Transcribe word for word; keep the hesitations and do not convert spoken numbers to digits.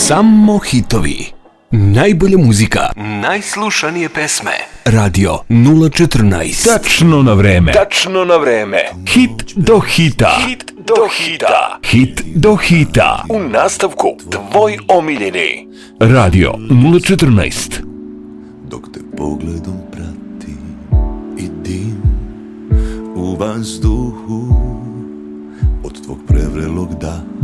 Samo hitovi. Najbolja muzika. Najslušanije pesme. Radio nula četrnaest. Tačno na vreme. Tačno na vreme. Hit do hita. Hit do hita. Hit do hita. U nastavku tvoj omiljeni. Radio nula četrnaest. Dok te pogledom prati i dim u vazduhu od tvog prevrelog daha